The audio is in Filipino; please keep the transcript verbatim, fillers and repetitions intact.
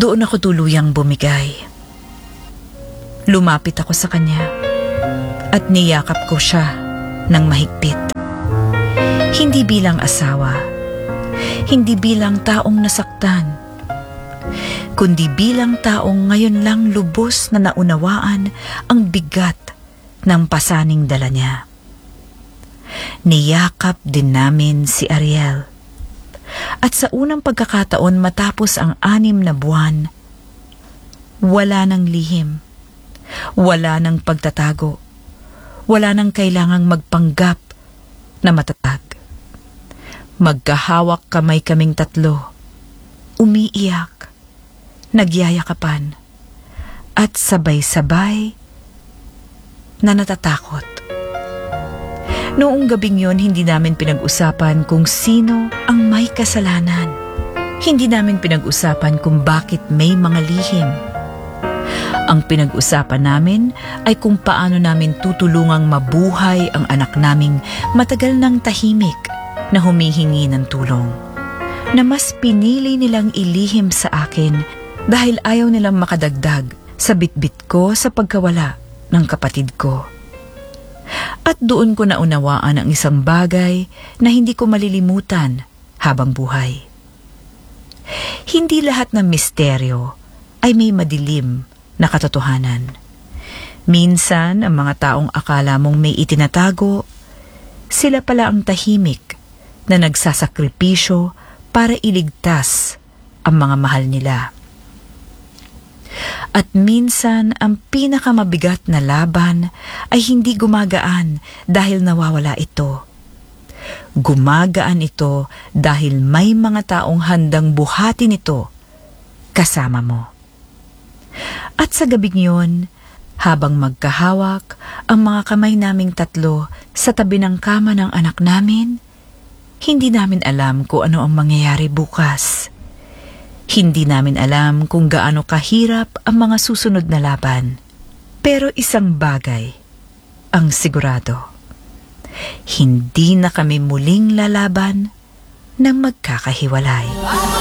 Doon ako tuluyang bumigay. Lumapit ako sa kanya at niyakap ko siya ng mahigpit. Hindi bilang asawa, hindi bilang taong nasaktan, kundi bilang taong ngayon lang lubos na naunawaan ang bigat ng pasaning dala niya. Niyakap din namin si Ariel. At sa unang pagkakataon matapos ang anim na buwan, wala nang lihim, wala nang pagtatago, wala nang kailangang magpanggap na matatag. Magkahawak kamay kaming tatlo, umiiyak, nagyayakapan, at sabay-sabay na natatakot. Noong gabing yon, hindi namin pinag-usapan kung sino ang may kasalanan. Hindi namin pinag-usapan kung bakit may mga lihim. Ang pinag-usapan namin ay kung paano namin tutulungang mabuhay ang anak naming matagal ng tahimik na humihingi ng tulong, na mas pinili nilang ilihim sa akin dahil ayaw nilang makadagdag sa bitbit ko sa pagkawala ng kapatid ko. At doon ko naunawaan ang isang bagay na hindi ko malilimutan habang buhay. Hindi lahat ng misteryo ay may madilim na katotohanan. Minsan, ang mga taong akala mong may itinatago, sila pala ang tahimik na nagsasakripisyo para iligtas ang mga mahal nila. At minsan, ang pinakamabigat na laban ay hindi gumagaan dahil nawawala ito. Gumagaan ito dahil may mga taong handang buhatin ito kasama mo. At sa gabing yun, habang magkahawak ang mga kamay naming tatlo sa tabi ng kama ng anak namin, hindi namin alam kung ano ang mangyayari bukas. Hindi namin alam kung gaano kahirap ang mga susunod na laban. Pero isang bagay ang sigurado. Hindi na kami muling lalaban ng magkakahiwalay.